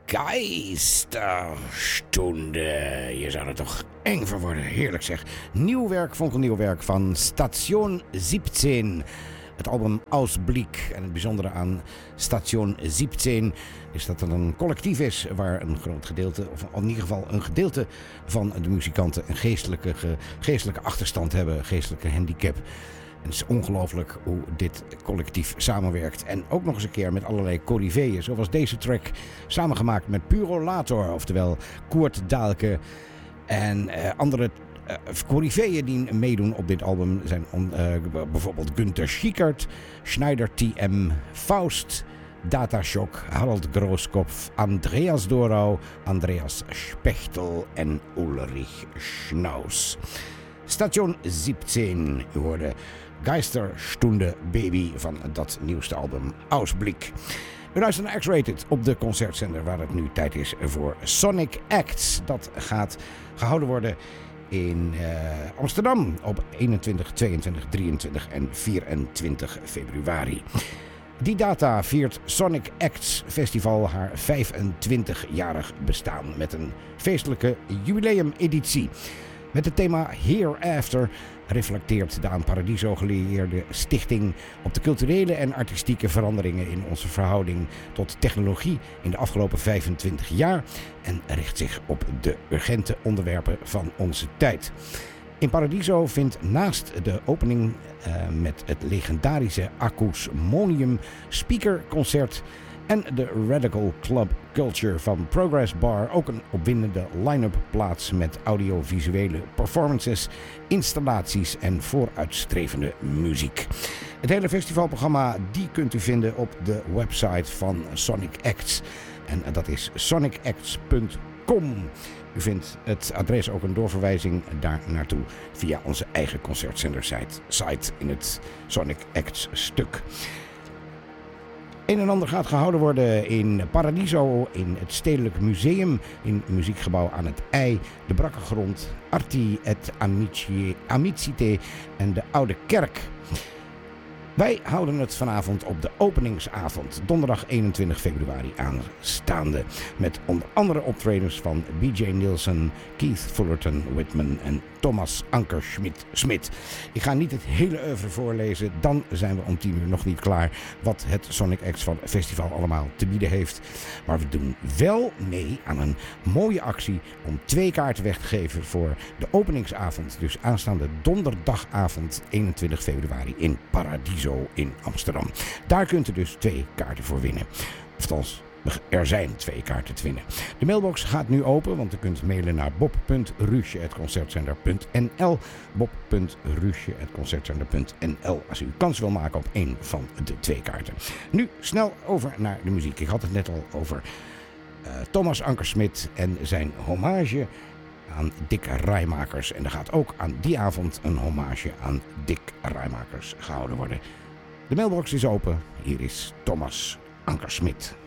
Geisterstunde. Je zou er toch eng voor worden. Heerlijk zeg. Nieuw werk, fonkelnieuw werk van Station 17. Het album Ausblick. En het bijzondere aan Station 17 is dat het een collectief is waar een groot gedeelte, of in ieder geval een gedeelte van de muzikanten een geestelijke achterstand hebben, geestelijke handicap. En het is ongelooflijk hoe dit collectief samenwerkt. En ook nog eens een keer met allerlei coryfeeën. Zoals deze track samengemaakt met Purolator. Oftewel Koert Daalke. En andere coryfeeën die meedoen op dit album zijn bijvoorbeeld Günther Schickert, Schneider TM, Faust, Datashock, Harald Grooskopf, Andreas Dorau, Andreas Spechtel en Ulrich Schnaus. Station 17, u hoorde Geisterstunde Baby van dat nieuwste album Ausblick. U luistert naar X-Rated op de concertzender waar het nu tijd is voor Sonic Acts. Dat gaat gehouden worden in Amsterdam op 21, 22, 23 en 24 februari. Die data viert Sonic Acts Festival haar 25-jarig bestaan met een feestelijke jubileumeditie. Met het thema Hereafter reflecteert de aan Paradiso gelieerde stichting op de culturele en artistieke veranderingen in onze verhouding tot technologie in de afgelopen 25 jaar en richt zich op de urgente onderwerpen van onze tijd. In Paradiso vindt naast de opening met het legendarische Acousmonium speakerconcert en de Radical Club Culture van Progress Bar ook een opwindende line-up plaats met audiovisuele performances, installaties en vooruitstrevende muziek. Het hele festivalprogramma die kunt u vinden op de website van Sonic Acts en dat is sonicacts.com. U vindt het adres ook een doorverwijzing daar naartoe via onze eigen concertzender site in het Sonic Acts stuk. Een en ander gaat gehouden worden in Paradiso, in het Stedelijk Museum, in Muziekgebouw aan het IJ, de Brakke Grond, Arti et Amicite en de Oude Kerk. Wij houden het vanavond op de openingsavond, donderdag 21 februari aanstaande. Met onder andere optredens van B.J. Nielsen, Keith Fullerton Whitman en Thomas Anker-Schmidt. Ik ga niet het hele oeuvre voorlezen, dan zijn we om 10 uur nog niet klaar wat het Sonic Acts Festival allemaal te bieden heeft. Maar we doen wel mee aan een mooie actie om 2 kaarten weg te geven voor de openingsavond. Dus aanstaande donderdagavond 21 februari in Paradiso in Amsterdam. Daar kunt u dus 2 kaarten voor winnen. Althans, er zijn 2 kaarten te winnen. De mailbox gaat nu open, want u kunt mailen naar bob.ruusje@concertzender.nl bob.ruusje@concertzender.nl als u kans wil maken op 1 van de 2 kaarten. Nu snel over naar de muziek. Ik had het net al over Thomas Anker-Schmidt en zijn hommage aan Dick Rijmakers. En er gaat ook aan die avond een hommage aan Dick Rijmakers gehouden worden. De mailbox is open. Hier is Thomas Anker-Schmidt.